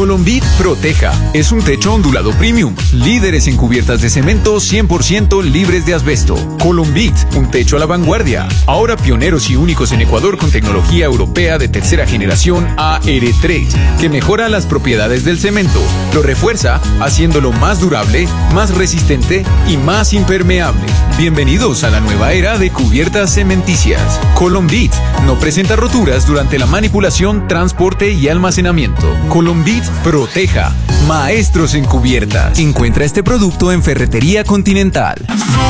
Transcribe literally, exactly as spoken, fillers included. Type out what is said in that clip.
Colombit Proteja es un techo ondulado premium, líderes en cubiertas de cemento cien por ciento libres de asbesto. Colombit, un techo a la vanguardia. Ahora pioneros y únicos en Ecuador con tecnología europea de tercera generación A R tres, que mejora las propiedades del cemento, lo refuerza haciéndolo más durable, más resistente y más impermeable. Bienvenidos a la nueva era de cubiertas cementicias. Colombit no presenta roturas durante la manipulación, transporte y almacenamiento. Colombit Proteja, maestros en cubiertas. Encuentra este producto en Ferretería Continental.